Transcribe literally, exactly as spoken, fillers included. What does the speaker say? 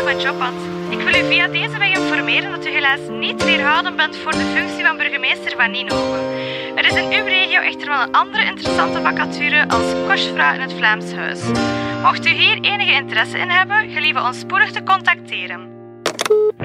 van Jobant. Ik wil u via deze weg informeren dat u helaas niet weerhouden bent voor de functie van burgemeester van Ninove. Er is in uw regio echter wel een andere interessante vacature als kostvrouw in het Vlaams Huis. Mocht u hier enige interesse in hebben, gelieve ons spoedig te contacteren.